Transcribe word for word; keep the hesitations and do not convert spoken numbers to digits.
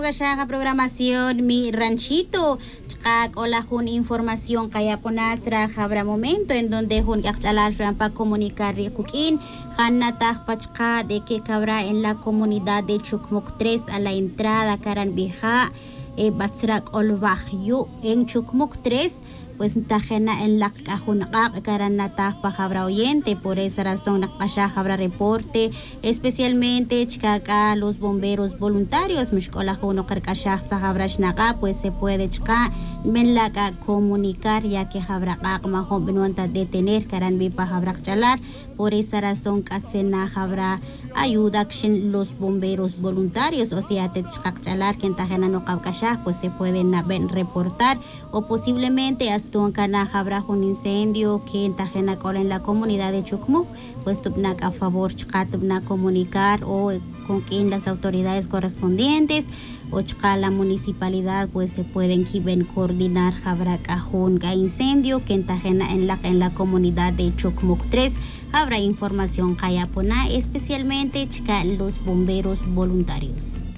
Sa programación mi ranchito chak hola jun información kaya ponat ra habra momento en donde jun yakchalar pa comunicar kukin hanatah pachka de que cabra en la comunidad de Chukmuk tres a la entrada Karanbija e batsrak olvahyu en Chukmuk tres pues tajena en la cajunaq karanatah pa habra oyente por esa razón nakasha habra reporte especialmente chikaka los bomberos voluntarios mishkola juno karkasha sa habra shnaka pues se puede chika menlaka comunicar ya que habra qaq mahon benuanta detener karanbi pa habra chalar por esa razón katsena habra ayuda action los bomberos voluntarios o sea te chikak chalar que tajena no kabkasha pues se pueden ven reportar o posiblemente Tuancana habrá un incendio que entajena en la comunidad de Chukmuk, pues tupnak a favor chkatupna comunicar o con quien las autoridades correspondientes o chka la municipalidad pues se pueden quiben coordinar habrá cajón ga incendio que entajena en la en la comunidad de Chukmuk tres habrá información kaya pona especialmente chka los bomberos voluntarios.